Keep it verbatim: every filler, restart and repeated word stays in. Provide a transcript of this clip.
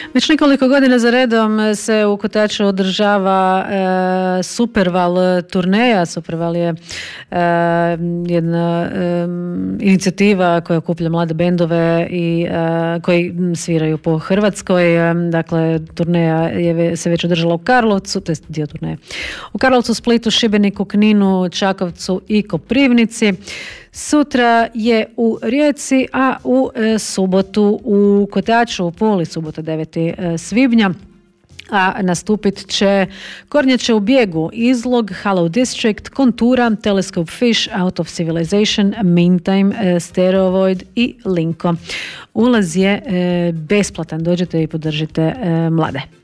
Već nekoliko godina za redom se u Kotaču održava e, Superval turneja. Superval je e, jedna e, inicijativa koja okuplja mlade bendove i e, koji sviraju po Hrvatskoj. E, dakle, turneja je se već održala u Karlovcu, to je dio turneje. U Karlovcu, Splitu, Šibeniku, Kninu, Čakovcu i Koprivnici. Sutra je u Rijeci, a u e, subotu u Kotaču, u Puli, subota devetog svibnja. A nastupit će Kornjače u bijegu, Izlog, Hollow District, Kontura, Telescope Fish, Out of Civilization, Meantime, Stereovoid i Linko. Ulaz je e, besplatan, dođete i podržite e, mlade.